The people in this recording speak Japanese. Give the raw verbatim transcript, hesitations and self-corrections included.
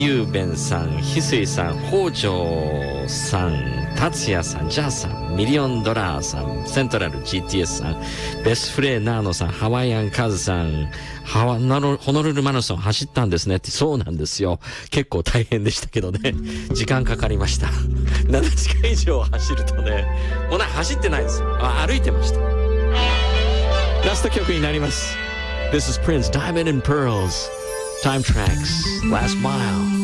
ゆうべんさん、ひすいさん、北条さん、達也さん、ジャーさん、ミリオンドラーさん、セントラル ジーティーエス さん、ベスフレーナーノさん、ハワイアンカズさん、ハワナロホノルルマラソン走ったんですねって。そうなんですよ。結構大変でしたけどね。時間かかりました。ななじかん以上走るとね、もうな走ってないんですよ。あ、歩いてました。ラスト曲になります。This is Prince, Diamond and Pearls, Time Tracks, Last Mile.